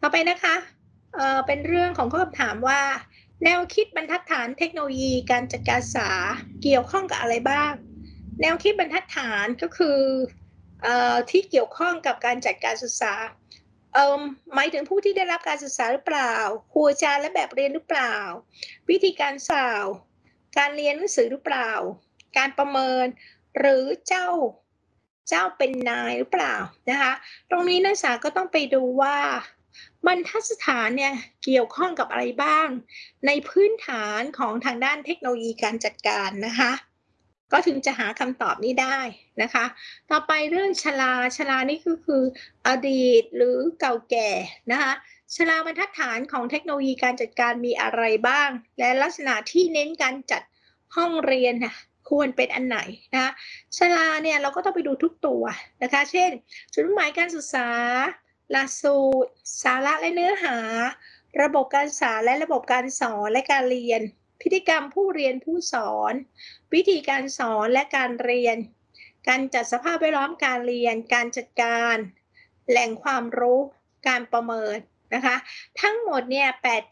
ต่อไปนะคะเป็นเรื่องของข้อคำถามว่าแนวคิดบรรทัดฐานเทคโนโลยีการจัดการศึกษาเกี่ยวข้องกับอะไรบ้างแนวคิดบรรทัดฐานก็คือที่เกี่ยวข้องกับการจัดการศึกษาหมายถึงผู้ที่ได้รับการศึกษาหรือเปล่าครูอาจารย์และแบบเรียนหรือเปล่าวิธีการสาวการเรียนหนังสือหรือเปล่าการประเมินหรือเจ้าเป็นนายหรือเปล่านะคะตรงนี้นักศึกษาก็ต้องไปดูว่าบรรทัดฐานเนี่ยเกี่ยวข้องกับอะไรบ้างในพื้นฐานของทางด้านเทคโนโลยีการจัดการนะคะก็ถึงจะหาคำตอบนี้ได้นะคะต่อไปเรื่องชรานี่ก็คืออดีตหรือเก่าแก่นะคะชราบรรทัดฐานของเทคโนโลยีการจัดการมีอะไรบ้างและลักษณะที่เน้นการจัดห้องเรียนนะควรเป็นอันไหนนะคะชราเนี่ยเราก็ต้องไปดูทุกตัวนะคะเช่นจุดมุ่งหมายการศึกษาหลักสูตรสาระและเนื้อหาระบบการศึกษาและระบบการสอนและการเรียนพฤติกรรมผู้เรียนผู้สอนวิธีการสอนและการเรียนการจัดสภาพแวดล้อมการเรียนการจัดการแหล่งความรู้การประเมินนะคะทั้งหมดเนี่ย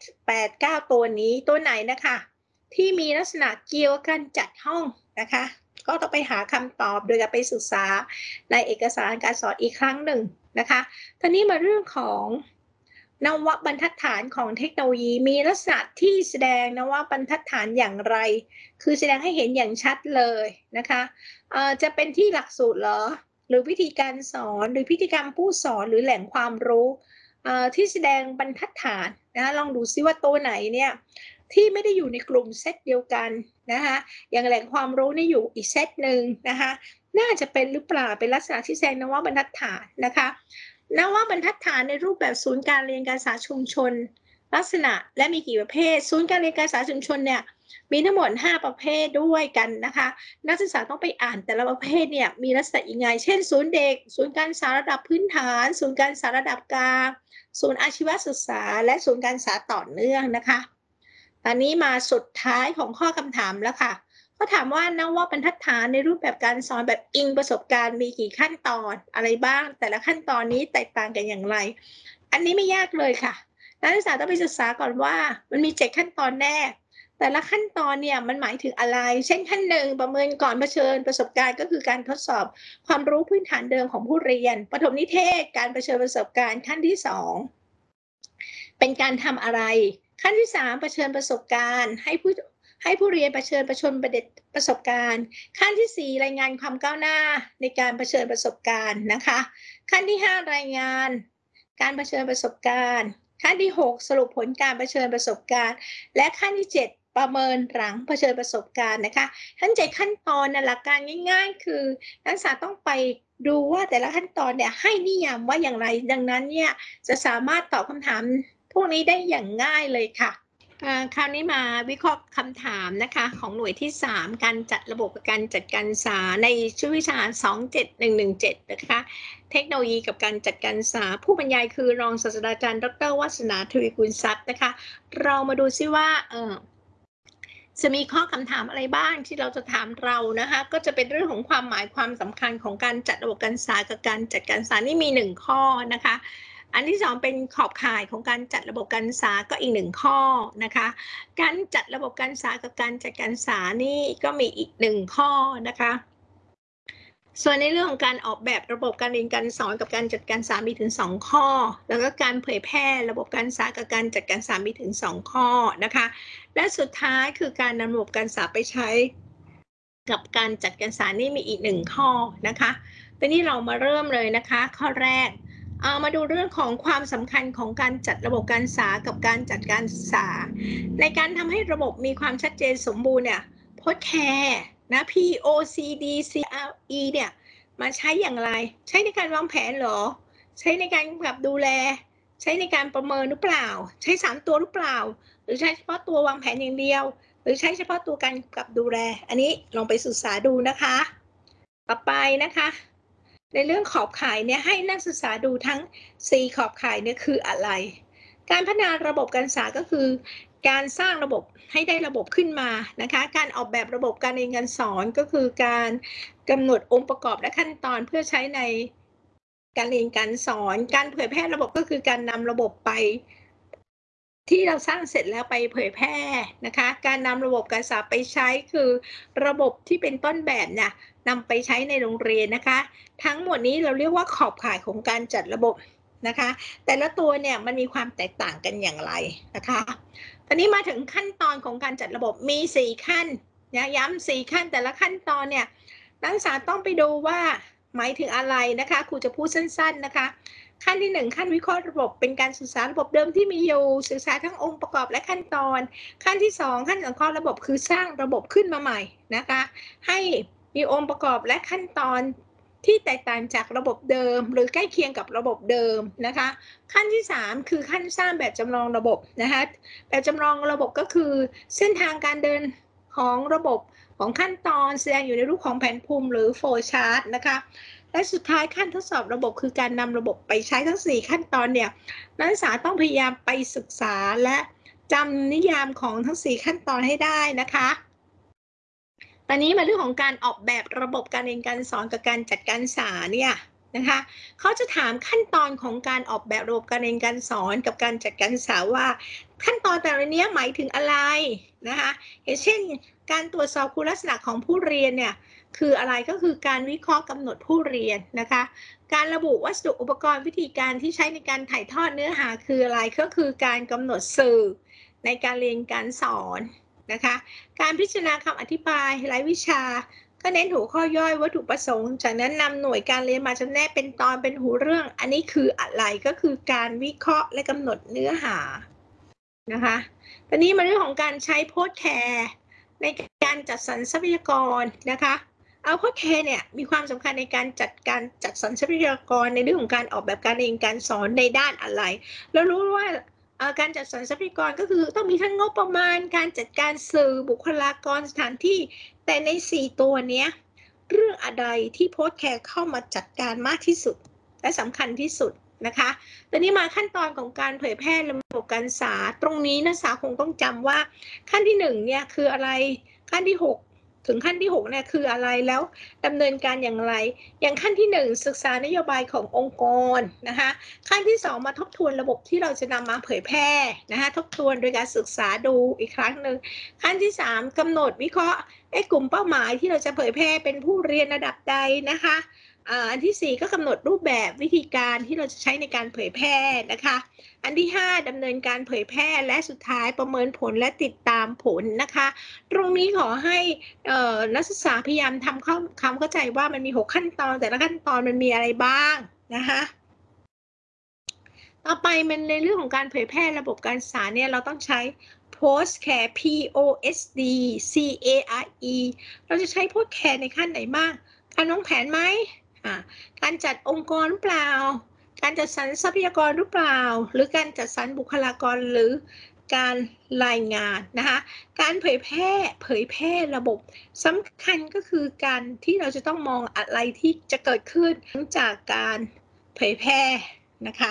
8-9ตัวนี้ตัวไหนนะคะที่มีลักษณะเกี่ยวกับการจัดห้องนะคะก็ต้องไปหาคำตอบโดยการไปศึกษาในเอกสารการสอนอีกครั้งหนึ่งนะคะทีนี้มาเรื่องของนวบรรทัดฐานของเทคโนโลยีมีลักษณะที่แสดงนวบรรทัดฐานอย่างไรคือแสดงให้เห็นอย่างชัดเลยนะคะจะเป็นที่หลักสูตรเหรอหรือวิธีการสอนหรือพฤติกรรมผู้สอนหรือแหล่งความรู้ที่แสดงบรรทัดฐานนะลองดูซิว่าตัวไหนเนี่ยที่ไม่ได้อยู่ในกลุ่มเซตเดียวกันนะคะอย่างแหล่งความรู้นี่อยู่อีกเซตหนึ่งนะคะน่าจะเป็นหรือเปล่าเป็นลักษณะที่แสดงนวบรรทัดฐานนะคะนวบรรทัดฐานในรูปแบบศูนย์การเรียนการศึกษาชุมชนลักษณะและมีกี่ประเภทศูนย์การเรียนการศึกษาชุมชนเนี่ยมีทั้งหมด5ประเภทด้วยกันนะคะนักศึกษาต้องไปอ่านแต่ละประเภทเนี่ยมีลักษณะยังไงเช่นศูนย์เด็กศูนย์การศึกษาระดับพื้นฐานศูนย์การศึกษาระดับกลางศูนย์อาชีวศึกษาและศูนย์การศึกษาต่อเนื่องนะคะตอนนี้มาสุดท้ายของข้อคำถามแล้วค่ะเขาถามว่านวบรรทัดฐานในรูปแบบการสอนแบบอิงประสบการณ์มีกี่ขั้นตอนอะไรบ้างแต่ละขั้นตอนนี้แตกต่างกันอย่างไรอันนี้ไม่ยากเลยค่ะนักศึกษาต้องไปศึกษาก่อนว่ามันมี7ขั้นตอนแน่แต่ละขั้นตอนเนี่ยมันหมายถึงอะไรเช่นขั้นหนึ่งประเมินก่อนเผชิญประสบการณ์ก็คือการทดสอบความรู้พื้นฐานเดิมของผู้เรียนปฐมนิเทศการเผชิญประสบการณ์ขั้นที่2เป็นการทำอะไรขั้นที่3เผชิญประสบการณ์ให้ผู้เรียนเผชิญประสบการณ์ขั้นที่4รายงานความก้าวหน้าในการเผชิญประสบการณ์นะคะขั้นที่5รายงานการเผชิญประสบการณ์ขั้นที่6สรุปผลการเผชิญประสบการณ์และขั้นที่7ประเมินหลังเผชิญประสบการณ์นะคะทั้ง7ขั้นตอนหลักการง่ายๆคือนักศึกษาต้องไปดูว่าแต่ละขั้นตอนเนี่ยให้นิยามว่าอย่างไรดังนั้นเนี่ยจะสามารถตอบคำถามพวกนี้ได้อย่างง่ายเลยค่ะคราวนี้มาวิเคราะห์คำถามนะคะของหน่วยที่3การจัดระบบการจัดการศึกษาในชุดวิชา27117นะคะเทคโนโลยีกับการจัดการศึกษาผู้บรรยายคือรองศาสตราจารย์ดร.วาสนาทวีกุลทรัพย์นะคะเรามาดูซิว่าจะมีข้อคำถามอะไรบ้างที่เราจะถามเรานะคะก็จะเป็นเรื่องของความหมายความสำคัญของการจัดระบบการศึกษากับการจัดการศึกษานี่มี1ข้อนะคะอันที่2เป็นขอบข่ายของการจัดระบบการศึกษาก็อีก1ข้อนะคะการจัดระบบการศึกษากับการจัดการศึกษานี่ก็มีอีก1ข้อนะคะส่วนในเรื่องของการออกแบบระบบการเรียนการสอนกับการจัดการศึกษามีถึง2ข้อแล้วก็การเผยแพร่ระบบการศึกษากับการจัดการศึกษามีถึง2ข้อนะคะและสุดท้ายคือการนำระบบการศึกษาไปใช้กับการจัดการศึกษานี่มีอีก1ข้อนะคะทีนี้เรามาเริ่มเลยนะคะข้อแรกมาดูเรื่องของความสำคัญของการจัดระบบการศึกษากับการจัดการศึกษาในการทำให้ระบบมีความชัดเจนสมบูรณ์เนี่ยโพสแคร์นะ POCDCRE เนี่ยมาใช้อย่างไรใช้ในการวางแผนเหรอใช้ในการกำกับดูแลใช้ในการประเมินหรือเปล่าใช้3ตัวหรือเปล่าหรือใช้เฉพาะตัววางแผนอย่างเดียวหรือใช้เฉพาะตัวการกำกับดูแลอันนี้ลองไปศึกษาดูนะคะต่อไปนะคะในเรื่องขอบข่ายเนี่ยให้นักศึกษาดูทั้ง4ขอบข่ายเนี่ยคืออะไรการพัฒนาระบบการศึกษาก็คือการสร้างระบบให้ได้ระบบขึ้นมานะคะการออกแบบระบบการเรียนการสอนก็คือการกำหนดองค์ประกอบและขั้นตอนเพื่อใช้ในการเรียนการสอนการเผยแพร่ระบบก็คือการนำระบบไปที่เราสร้างเสร็จแล้วไปเผยแพร่นะคะการนำระบบการศึกษาไปใช้คือระบบที่เป็นต้นแบบเนี่ยนำไปใช้ในโรงเรียนนะคะทั้งหมดนี้เราเรียกว่าขอบข่ายของการจัดระบบนะคะแต่ละตัวเนี่ยมันมีความแตกต่างกันอย่างไรนะคะตอนนี้มาถึงขั้นตอนของการจัดระบบมี4ขั้นนะย้ำ4ขั้นแต่ละขั้นตอนเนี่ยนักศึกษาต้องไปดูว่าหมายถึงอะไรนะคะครูจะพูดสั้นๆนะคะขั้นที่1ขั้นวิเคราะห์ระบบเป็นการศึกษาระบบเดิมที่มีอยู่ศึกษาทั้งองค์ประกอบและขั้นตอนขั้นที่2ขั้นสังเคราะห์ระบบคือสร้างระบบขึ้นมาใหม่นะคะให้มีองค์ประกอบและขั้นตอนที่แตกต่างจากระบบเดิมหรือใกล้เคียงกับระบบเดิมนะคะขั้นที่3คือขั้นสร้างแบบจำลองระบบนะคะแบบจำลองระบบก็คือเส้นทางการเดินของระบบของขั้นตอนแสดงอยู่ในรูปของแผนภูมิหรือโฟล์ชาร์ตนะคะและสุดท้ายขั้นทดสอบระบบคือการนำระบบไปใช้ทั้ง4ขั้นตอนเนี่ยนักศึกษาต้องพยายามไปศึกษาและจำนิยามของทั้ง4ขั้นตอนให้ได้นะคะตอนนี้มาเรื่องของการออกแบบระบบการเรียนการสอนกับการจัดการศึกษาเนี่ยนะคะเขาจะถามขั้นตอนของการออกแบบระบบการเรียนการสอนกับการจัดการศึกษาว่าขั้นตอนแต่ละนี้หมายถึงอะไรนะคะอย่างเช่นการตรวจสอบคุณลักษณะของผู้เรียนเนี่ยคืออะไรก็คือการวิเคราะห์กำหนดผู้เรียนนะคะการระบุวัสดุอุปกรณ์วิธีการที่ใช้ในการถ่ายทอดเนื้อหาคืออะไรก็คือการกำหนดสื่อในการเรียนการสอนนะคะการพิจารณาคำอธิบายรายวิชาก็เน้นหัวข้อย่อยวัตถุประสงค์จากนั้นนำหน่วยการเรียนมาจำแนกเป็นตอนเป็นหูเรื่องอันนี้คืออะไรก็คือการวิเคราะห์และกำหนดเนื้อหานะคะตอนนี้มาเรื่องของการใช้โพสต์แคร์ในการจัดสรรทรัพยากรนะคะเอาโพสต์แคร์เนี่ยมีความสำคัญในการจัดสรรทรัพยากรในเรื่องของการออกแบบการเรียนการสอนในด้านอะไรเรารู้ว่าการจัดสรรทรัพยากรก็คือต้องมีทั้งงบประมาณการจัดการสื่อบุคลากรสถานที่แต่ใน4ตัวนี้เรื่องอะไรที่โพสต์แคร์เข้ามาจัดการมากที่สุดและสำคัญที่สุดนะคะตอนนี้มาขั้นตอนของการเผยแพร่ระบบการศึกษาตรงนี้นักศึกษาคงต้องจำว่าขั้นที่1เนี่ยคืออะไรขั้นที่6ถึงขั้นที่6เนี่ยคืออะไรแล้วดำเนินการอย่างไรอย่างขั้นที่1ศึกษานโยบายขององค์กรนะคะขั้นที่2มาทบทวนระบบที่เราจะนำมาเผยแพร่นะคะทบทวนโดยการศึกษาดูอีกครั้งหนึ่งขั้นที่3กำหนดวิเคราะห์กลุ่มเป้าหมายที่เราจะเผยแพร่เป็นผู้เรียนระดับใดนะคะอันที่4ก็กำหนดรูปแบบวิธีการที่เราจะใช้ในการเผยแพร่นะคะอันที่5ดำเนินการเผยแพร่และสุดท้ายประเมินผลและติดตามผลนะคะตรงนี้ขอให้นักศึกษาพยายามทำความเข้าใจว่ามันมี6ขั้นตอนแต่ละขั้นตอนมันมีอะไรบ้างนะคะต่อไปมันในเรื่องของการเผยแพร่ระบบการศึกษาเนี่ยเราต้องใช้ Post Care POSD CARE เราจะใช้ Post Care ในขั้นไหนบ้างการวางแผนไหมการจัดองค์กรหรือเปล่าการจัดสรรทรัพยากรหรือเปล่าหรือการจัดสรรบุคลากรหรือการรายงานนะคะการเผยแพร่ระบบสำคัญก็คือการที่เราจะต้องมองอะไรที่จะเกิดขึ้นหลังจากการเผยแพร่นะคะ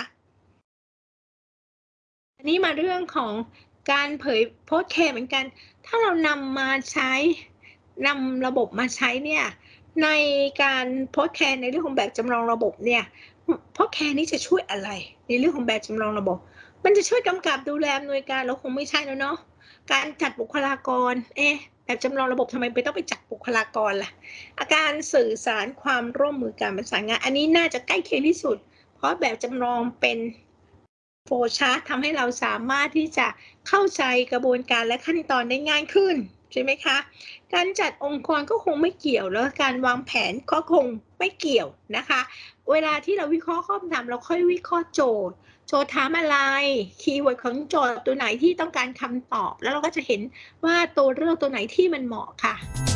อันนี้มาเรื่องของการเผยโพสต์แคร์เหมือนกันถ้าเรานำระบบมาใช้เนี่ยในการโพสต์แคร์ในเรื่องของแบบจำลองระบบเนี่ยโพสต์แคร์นี้จะช่วยอะไรในเรื่องของแบบจำลองระบบมันจะช่วยกำกับดูแลหน่วยการเราคงไม่ใช่แล้วเนาะการจัดบุคลากรแบบจำลองระบบทำไมต้องไปจัดบุคลากรล่ะอาการสื่อสารความร่วมมือการประสานงานอันนี้น่าจะใกล้เคียงที่สุดเพราะแบบจำลองเป็นโฟล์ชาร์ตทำให้เราสามารถที่จะเข้าใจกระบวนการและขั้นตอนได้ง่ายขึ้นใช่ไหมคะการจัดองค์กรก็คงไม่เกี่ยวแล้วการวางแผนก็คงไม่เกี่ยวนะคะเวลาที่เราวิเคราะห์ข้อคำถามเราค่อยวิเคราะห์โจทย์ถามอะไรคีย์เวิร์ดของโจทย์ตัวไหนที่ต้องการคำตอบแล้วเราก็จะเห็นว่าตัวเลือกตัวไหนที่มันเหมาะค่ะ